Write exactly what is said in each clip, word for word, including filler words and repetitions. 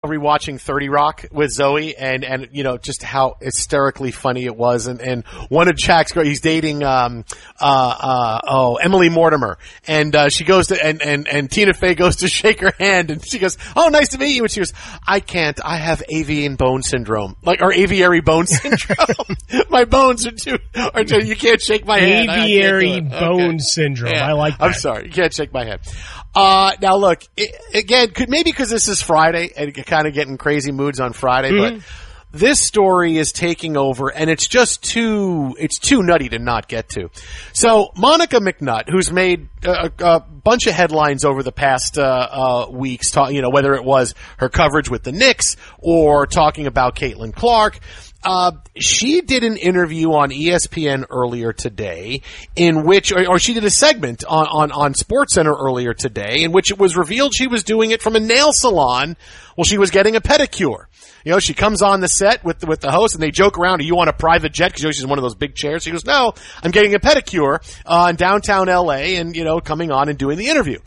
rewatching thirty Rock with Zoe, and, and you know, just how hysterically funny it was. And, and one of Jack's girls, he's dating, um, uh, uh, oh, Emily Mortimer. And, uh, she goes to, and, and, and Tina Fey goes to shake her hand, and she goes, oh, nice to meet you. And she goes, I can't, I have avian bone syndrome. Like, or aviary bone syndrome. My bones are too, are too, you can't shake my hand. Aviary bone okay. syndrome. Yeah. I like that. I'm sorry, you can't shake my hand. Uh, now look, it, again, could, maybe because this is Friday and kind of getting crazy moods on Friday, mm-hmm. but this story is taking over and it's just too, it's too nutty to not get to. So Monica McNutt, who's made a, a bunch of headlines over the past, uh, uh, weeks, ta- you know, whether it was her coverage with the Knicks or talking about Caitlin Clark, Uh, she did an interview on E S P N earlier today in which, or, or she did a segment on, on, on SportsCenter earlier today in which it was revealed she was doing it from a nail salon while she was getting a pedicure. You know, she comes on the set with the, with the host and they joke around, are you on a private jet? Cause you know, she's in one of those big chairs. She goes, no, I'm getting a pedicure, uh, in downtown L A and, you know, coming on and doing the interview.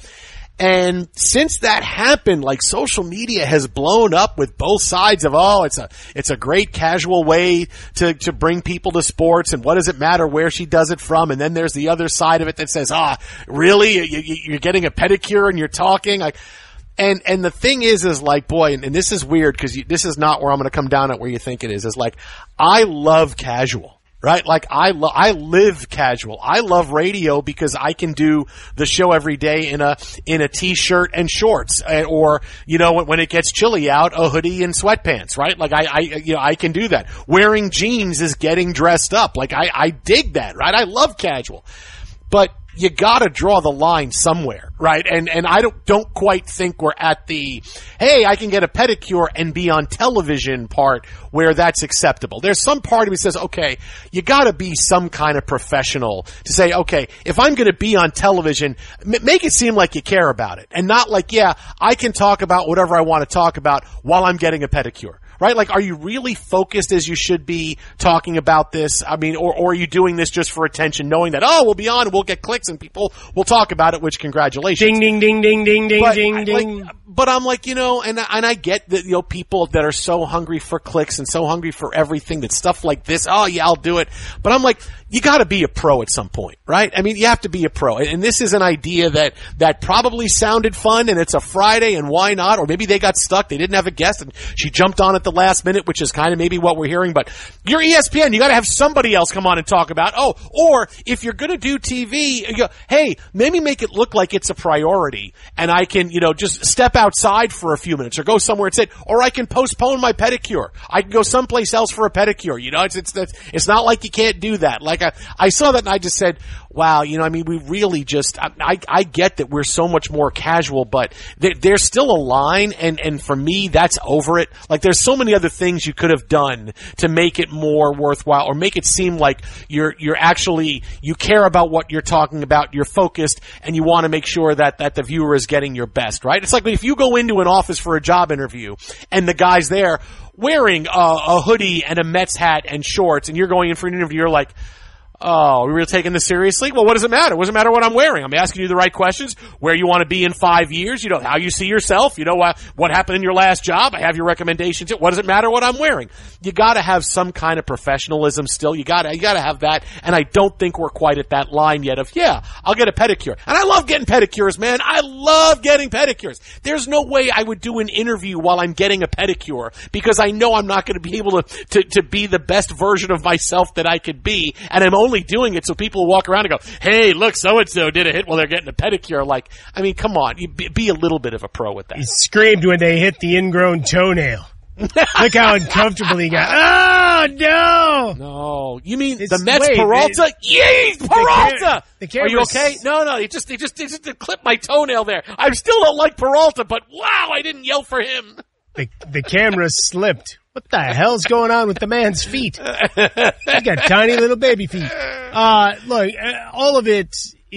And since that happened, like social media has blown up with both sides of, oh, it's a, it's a great casual way to, to bring people to sports. And what does it matter where she does it from? And then there's the other side of it that says, ah, really? You, you, you're getting a pedicure and you're talking like, and, and the thing is, is like, boy, and, and this is weird because this is not where I'm going to come down at where you think it is. Is like, I love casual. Right? Like I lo- I live casual. I love radio because I can do the show every day in a, in a t-shirt and shorts. Or, you know, when, when it gets chilly out, a hoodie and sweatpants, right? Like I, I, you know, I can do that. Wearing jeans is getting dressed up. Like I, I dig that, right? I love casual. But you gotta draw the line somewhere, right? And, and I don't, don't quite think we're at the, hey, I can get a pedicure and be on television part where that's acceptable. There's some part of me that says, okay, you gotta be some kind of professional to say, okay, if I'm gonna be on television, m- make it seem like you care about it. And not like, yeah, I can talk about whatever I want to talk about while I'm getting a pedicure. Right? Like, are you really focused as you should be talking about this? I mean, or, or are you doing this just for attention, knowing that, oh, we'll be on and we'll get clicks and people will talk about it, which congratulations. Ding, ding, ding, ding, ding, ding, but, ding, ding. Like, but I'm like, you know, and, and I get that, you know, people that are so hungry for clicks and so hungry for everything that stuff like this, oh yeah, I'll do it. But I'm like, you gotta be a pro at some point, right? I mean, you have to be a pro. And this is an idea that, that probably sounded fun and it's a Friday and why not? Or maybe they got stuck. They didn't have a guest and she jumped on at the last minute, which is kind of maybe what we're hearing. But you're E S P N. You gotta have somebody else come on and talk about, oh, or if you're gonna do T V, you go, hey, maybe make it look like it's a priority and I can, you know, just step outside for a few minutes or go somewhere and sit, or I can postpone my pedicure. I can go someplace else for a pedicure. You know, it's, it's, it's, it's not like you can't do that. Like, I, I saw that and I just said, wow, you know, I mean, we really just, I, I, I get that we're so much more casual, but there, there's still a line, and, and for me, that's over it. Like, there's so many other things you could have done to make it more worthwhile, or make it seem like you're, you're actually, you care about what you're talking about, you're focused, and you want to make sure that, that the viewer is getting your best, right? It's like if you go into an office for a job interview, and the guy's there wearing a, a hoodie and a Mets hat and shorts, and you're going in for an interview, you're like, oh, are we really taking this seriously? Well, what does it matter? What does it matter what I'm wearing? I'm asking you the right questions. Where you want to be in five years? You know, how you see yourself? You know, uh, what happened in your last job? I have your recommendations. What does it matter what I'm wearing? You gotta have some kind of professionalism still. You gotta, you gotta have that. And I don't think we're quite at that line yet of, yeah, I'll get a pedicure. And I love getting pedicures, man. I love getting pedicures. There's no way I would do an interview while I'm getting a pedicure because I know I'm not going to be able to, to, to be the best version of myself that I could be. And I'm only doing it so people will walk around and go, hey, look, so-and-so did a hit while they're getting a pedicure. Like, I mean, come on. You be, be a little bit of a pro with that. He screamed when they hit the ingrown toenail. Look how uncomfortable he got. Oh, no. No. You mean it's, the Mets wait, Peralta? It, Yay, Peralta! The cam- the Are you okay? No, no. It just, it just, it just clipped my toenail there. I still don't like Peralta, but wow, I didn't yell for him. The, the camera slipped. What the hell's going on with the man's feet? He's got tiny little baby feet. Uh, look, all of it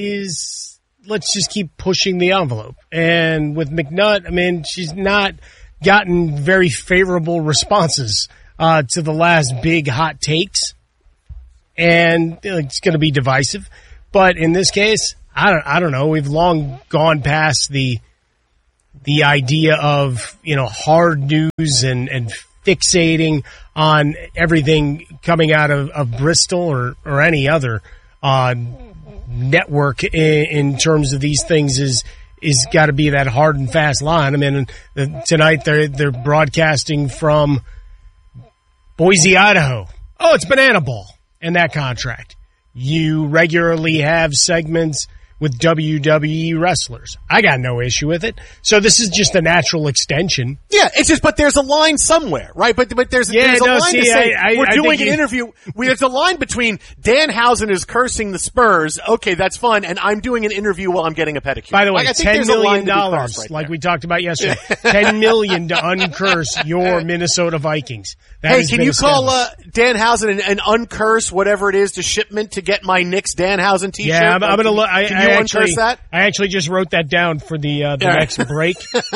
is, let's just keep pushing the envelope. And with McNutt, I mean, she's not gotten very favorable responses uh, to the last big hot takes. And it's going to be divisive. But in this case, I don't, I don't know. We've long gone past the the idea of, you know, hard news and, and fixating on everything coming out of, of Bristol or, or any other uh, network in, in terms of these things is is got to be that hard and fast line. I mean, the, tonight they're they're broadcasting from Boise, Idaho. Oh, it's Banana Ball and that contract. You regularly have segments with W W E wrestlers. I got no issue with it. So this is just a natural extension. Yeah, it's just, but there's a line somewhere, right? But but there's, yeah, there's a no, line see, to say, I, I, we're I doing an you... interview. We, there's a line between Danhausen is cursing the Spurs. Okay, that's fun. And I'm doing an interview while I'm getting a pedicure. By the way, like, ten million dollars, right like there. we talked about yesterday. ten million dollars to uncurse your Minnesota Vikings. That hey, can you call uh, Danhausen and, and uncurse whatever it is to shipment to get my Knicks Danhausen t-shirt? Yeah, I'm, I'm going to look. I, can I you actually, uncurse that? I actually just wrote that down for the uh, the yeah. next break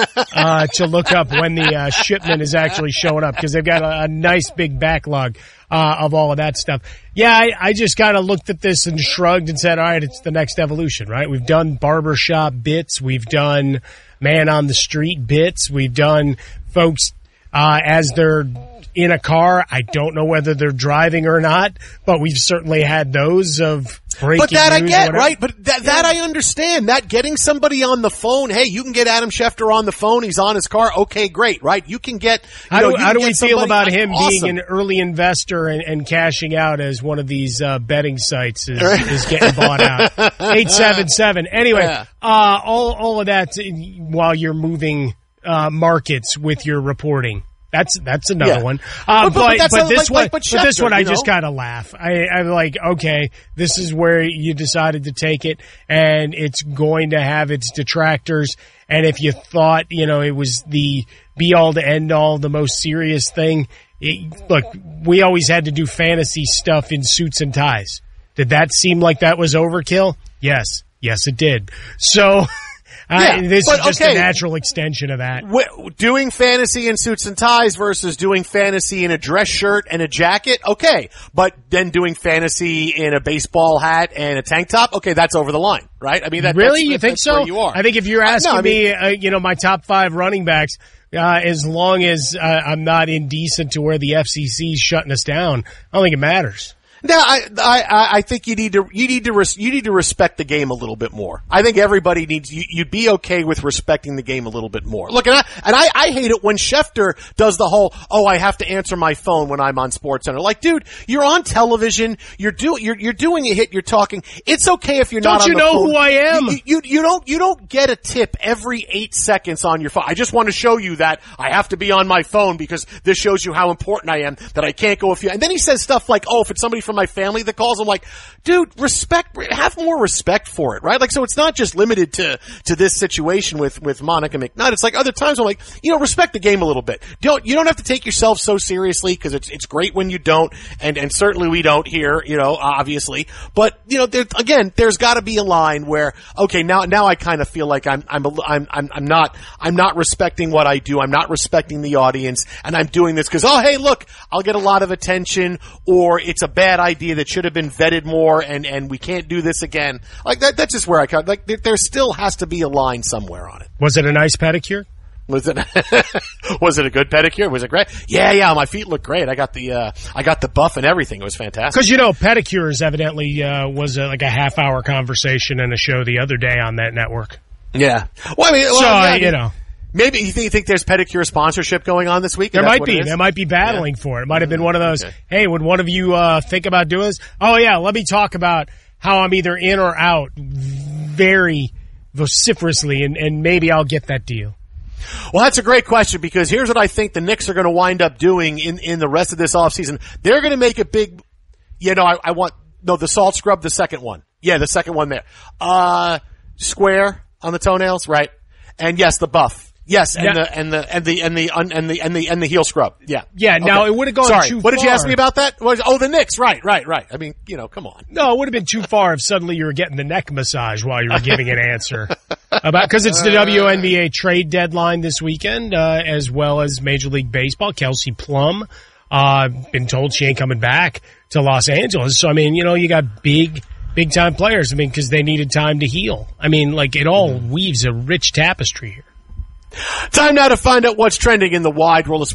uh, to look up when the uh, shipment is actually showing up because they've got a, a nice big backlog uh, of all of that stuff. Yeah, I, I just kind of looked at this and shrugged and said, all right, it's the next evolution, right? We've done barbershop bits. We've done man on the street bits. We've done folks uh, as they're in a car. I don't know whether they're driving or not, but we've certainly had those of breaking But that I news get, right? But that, that I understand. That getting somebody on the phone, hey, you can get Adam Schefter on the phone. He's on his car. Okay, great, right? You can get, you How know, do, you how can do we get feel about somebody, him awesome. being an early investor and, and cashing out as one of these uh, betting sites is, is getting bought out? eight seven seven. Anyway, yeah. uh, all, all of that while you're moving uh, markets with your reporting. That's that's another yeah. one. Uh, but, but, but, but, but this like, one, like, but, Schefter, but this one, I know? just kind of laugh. I, I'm like, okay, this is where you decided to take it, and it's going to have its detractors. And if you thought, you know, it was the be all to end all, the most serious thing, it, look, we always had to do fantasy stuff in suits and ties. Did that seem like that was overkill? Yes, yes, it did. So. Yeah, uh, this but, is just okay. a natural extension of that. W- doing fantasy in suits and ties versus doing fantasy in a dress shirt and a jacket, okay. But then doing fantasy in a baseball hat and a tank top, okay, that's over the line, right? I mean, that, really, that's, you that's, think that's so? Where you are. I think if you're asking uh, no, I mean, me, uh, you know, my top five running backs, uh, as long as uh, I'm not indecent to where the F C C's shutting us down, I don't think it matters. No, I, I, I think you need to, you need to, res, you need to respect the game a little bit more. I think everybody needs, you, you'd be okay with respecting the game a little bit more. Look, and I, and I, I hate it when Schefter does the whole, oh, I have to answer my phone when I'm on SportsCenter. Like, dude, you're on television, you're doing, you're, you're doing a hit, you're talking. It's okay if you're don't not on you the know phone. Who I am? You, you, you don't, you don't get a tip every eight seconds on your phone. I just want to show you that I have to be on my phone because this shows you how important I am, that I can't go a few, and then he says stuff like, oh, if it's somebody from my family that calls, I'm like, dude, respect, have more respect for it, right? Like, so it's not just limited to, to this situation with, with Monica McNutt. It's like other times I'm like, you know, respect the game a little bit. Don't, you don't have to take yourself so seriously because it's, it's great when you don't, and, and certainly we don't here, you know, obviously. But, you know, there, again, there's gotta be a line where, okay, now, now I kind of feel like I'm, I'm, a, I'm, I'm, I'm not, I'm not respecting what I do. I'm not respecting the audience, and I'm doing this because, oh, hey, look, I'll get a lot of attention, or it's a bad idea that should have been vetted more, and, and we can't do this again. Like that, that's just where I come. Like there, there still has to be a line somewhere on it. Was it a nice pedicure? Was it? Was it a good pedicure? Was it great? Yeah, yeah. My feet look great. I got the, uh, I got the buff and everything. It was fantastic. Because you know, pedicures evidently uh, was a, like a half hour conversation in a show the other day on that network. Yeah. Well, I mean, well, so yeah, uh, I mean, you know. Maybe you think, you think there's pedicure sponsorship going on this week? There might be. They might be battling yeah. for it. It might have been one of those, okay. Hey, would one of you uh, think about doing this? Oh, yeah, let me talk about how I'm either in or out very vociferously, and, and maybe I'll get that deal. Well, that's a great question because here's what I think the Knicks are going to wind up doing in, in the rest of this offseason. They're going to make a big, you know, I, I want, no, the salt scrub, the second one. Yeah, the second one there. Uh, square on the toenails, right? And yes, the buff. Yes, and yeah. the and the and the and the and the and the and the heel scrub. Yeah, yeah. Okay. Now it would have gone Sorry. too what far. What did you ask me about that? Was, oh, the Knicks. Right, right, right. I mean, you know, come on. No, it would have been too far if suddenly you were getting the neck massage while you were giving an answer about because it's the W N B A trade deadline this weekend, uh, as well as Major League Baseball. Kelsey Plum, uh, been told she ain't coming back to Los Angeles. So I mean, you know, you got big. Big time players. I mean, because they needed time to heal. I mean, like it all weaves a rich tapestry here. Time now to find out what's trending in the wide world of